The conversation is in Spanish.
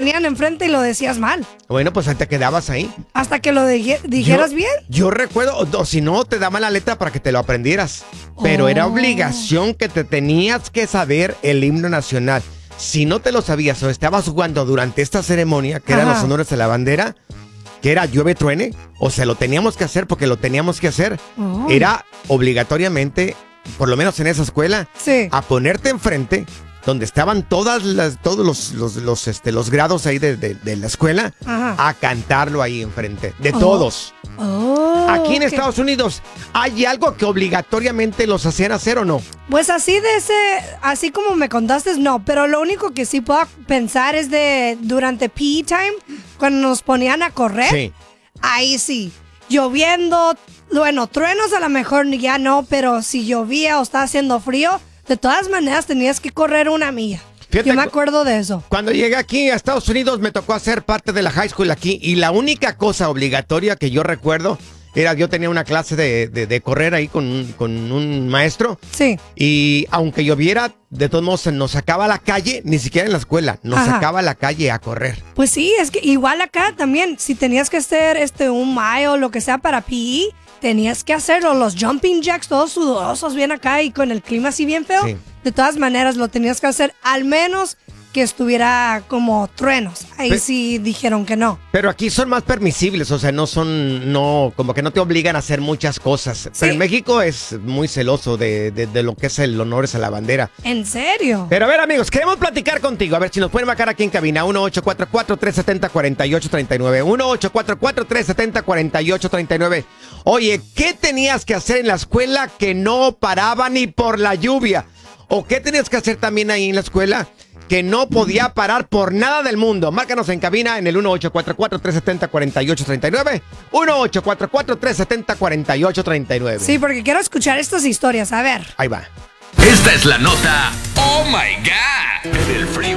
ponían enfrente y lo decías mal. Bueno, pues ahí te quedabas ahí. Hasta que lo dijeras bien. Yo recuerdo, o si no, te daban la letra para que te lo aprendieras. Pero era obligación que te tenías que saber el himno nacional. Si no te lo sabías o estabas jugando durante esta ceremonia, que eran los honores de la bandera, que era llueve truene, o sea, lo teníamos que hacer porque lo teníamos que hacer. Era obligatoriamente, por lo menos en esa escuela, a ponerte enfrente, donde estaban todos los grados ahí de la escuela, a cantarlo ahí enfrente, de todos. Aquí en Estados Unidos, ¿hay algo que obligatoriamente los hacían hacer o no? Pues así como me contaste, no, pero lo único que sí puedo pensar es durante PE time, cuando nos ponían a correr, Sí. ahí sí, lloviendo, bueno, truenos a lo mejor ya no, pero si llovía o estaba haciendo frío, de todas maneras tenías que correr 1 milla. Fíjate, yo me acuerdo de eso. Cuando llegué aquí a Estados Unidos me tocó hacer parte de la high school aquí y la única cosa obligatoria que yo recuerdo era, yo tenía una clase de correr ahí con un maestro. Sí. Y aunque lloviera, de todos modos nos sacaba a la calle, ni siquiera en la escuela, nos sacaba a la calle a correr. Pues sí, es que igual acá también, si tenías que hacer un mile o lo que sea para PE, tenías que hacerlo, los jumping jacks todos sudorosos bien acá y con el clima así bien feo. Sí. De todas maneras lo tenías que hacer, al menos que estuviera como truenos. Ahí sí dijeron que no. Pero aquí son más permisibles, o sea, como que no te obligan a hacer muchas cosas. Sí. Pero en México es muy celoso de lo que es el honores a la bandera. ¿En serio? Pero a ver, amigos, queremos platicar contigo. A ver si nos pueden marcar aquí en cabina. 1-844-370-4839. 1-844-370-4839. Oye, ¿qué tenías que hacer en la escuela que no paraba ni por la lluvia? ¿O qué tenías que hacer también ahí en la escuela que no podía parar por nada del mundo? Márcanos en cabina en el 1-844-370-4839. 1-844-370-4839. Sí, porque quiero escuchar estas historias. A ver. Ahí va. Esta es la nota Oh My God en el Freeway